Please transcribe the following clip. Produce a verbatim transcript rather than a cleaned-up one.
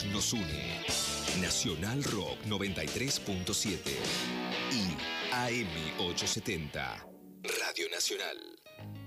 rock nos une. Nacional Rock noventa y tres punto siete y A M ochocientos setenta, Radio Nacional.